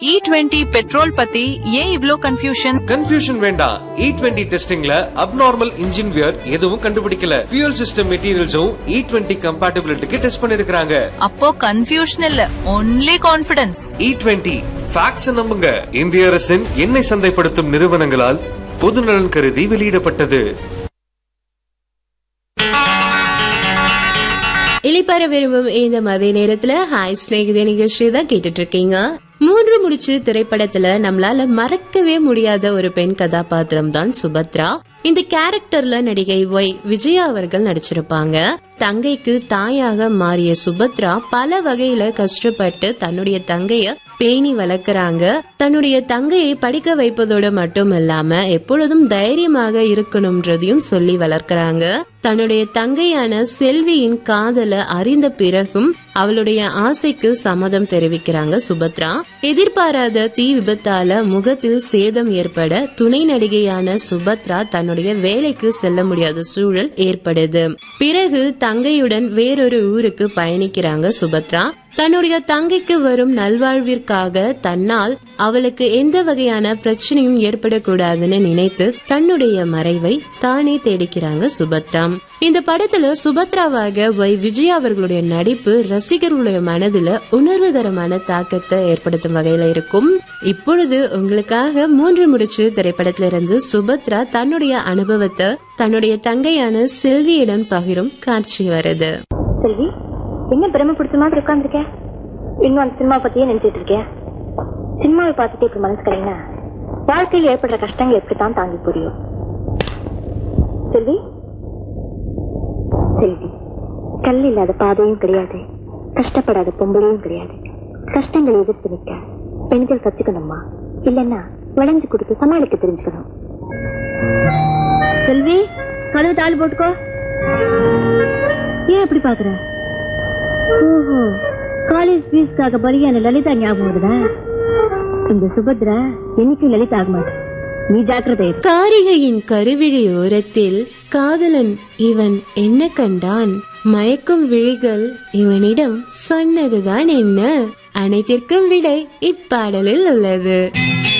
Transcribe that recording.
E20 petrol பத்தி ஏன் இவ்ளோ கன்ஃபியூஷன் வேண்டாம். E20 டெஸ்டிங்ல அப்நார்மல் இன்ஜின் வியர் எதுவும் கண்டுபிடிக்கல. ஃபியூல் சிஸ்டம் மெட்டீரியல்ஸும் E20 கம்பேட்டிபிலிட்டிக்கு டெஸ்ட் பண்ணிருக்காங்க. அப்போ கன்ஃபியூஷன் இல்ல, ஒன்லி கான்ஃபிடன்ஸ். E20 ஃபேக்ட்ஸ் நம்புங்க. இந்திய அரசின் எண்ணெய் சந்தைப்படுத்தும் நிறுவனங்களால் பொதுநலன் கருதி வெளியிடப்பட்டது. இளிப்பற விரும்பும் இந்த மதிய நேரத்துல ஹாய் ஸ்நேகிதே நிகழ்ச்சி தான் கேட்டுட்டு இருக்கீங்க. 3 முடிச்சு திரைப்படத்துல நம்மளால மறக்கவே முடியாத ஒரு பெண் கதாபாத்திரம் தான் சுபத்ரா. இந்த கேரக்டர்ல நடிகை விஜயா அவர்கள் நடிச்சிருப்பாங்க. தங்கைக்கு தாயாக மாறிய சுபத்ரா பல வகையில கஷ்டப்பட்டு தன்னுடைய தங்கைய பேணி வளர்க்கறாங்க. தன்னுடைய தங்கையை படிக்க வைப்பதோடு மட்டும் இல்லாம எப்பொழுதும் தைரியமாக இருக்கணும்ன்றதையும் சொல்லி வளர்க்கறாங்க. தன்னுடைய தங்கையான செல்வியின் காதல அறிந்த பிறகும் அவளுடைய ஆசைக்கு சம்மதம் தெரிவிக்கிறாங்க சுபத்ரா. எதிர்பாராத தீ விபத்தால முகத்தில் சேதம் ஏற்பட துணை நடிகையான சுபத்ரா தன்னுடைய வேலைக்கு செல்ல முடியாத சூழல் ஏற்படுது. பிறகு தங்கையுடன் வேறொரு ஊருக்கு பயணிக்கிறாங்க சுபத்ரா. தன்னுடைய தங்கைக்கு வரும் நல்வாழ்விற்காக தன்னால் அவளுக்கு எந்த வகையான பிரச்சனையும் ஏற்படக்கூடாதுன்னு நினைத்து தன்னுடைய மறைவை தானே தேடிக்கிறாங்க சுபத்ரா. இந்த படத்துல சுபத்ராவாக விஜயா அவர்களுடைய நடிப்பு ரசிகர்களுடைய மனதுல உணர்வுதரமான தாக்கத்தை ஏற்படுத்தும் வகையில இருக்கும். இப்பொழுது உங்களுக்காக 3 முடிச்சு திரைப்படத்திலிருந்து சுபத்ரா தன்னுடைய அனுபவத்தை தன்னுடைய தங்கையான செல்வியிடம் பகிரும் காட்சி வருது. செல்வி, என்ன பிரம்ம பிடிச்ச மாதிரி உட்கார்ந்துருக்க? இன்னும் அந்த சினிமா பத்தியே நினைச்சிட்டு இருக்கேன். சினிமாவை பார்த்துட்டு இப்படி மனசு கலைனா வாழ்க்கையில் ஏற்படுற கஷ்டங்கள் எப்படித்தான் தாங்கி புரியும். செல்வி, செல்வி, கல் இல்லாத பாதையும் கிடையாது, கஷ்டப்படாத பொம்பளையும் கிடையாது. கஷ்டங்களை எதிர்த்து நிற்க பெண்கள் கத்துக்கணுமா, இல்லைன்னா வளைஞ்சு கொடுத்து சமாளிக்க தெரிஞ்சுக்கணும். செல்வி, கதவு தாள் போட்டுக்கோ. ஏன் அப்படி பாக்குற? ஓஹோ, காலேஜ் ஃபீஸ்க்காக பலியான லலிதா ஞாபகம் வருதா? இந்த சுபத்ரா என்னைக்கும் லலிதா ஆக மாட்டேன், நீ ஜாக்கிரதை. காரிகையின் கருவிழி ஓரத்தில் காதலன் இவன் என்ன கண்டான், மயக்கும் விழிகள் இவனிடம் சொன்னதுதான் என்ன? அனைத்திற்கும் விடை இப்பாடலில் உள்ளது.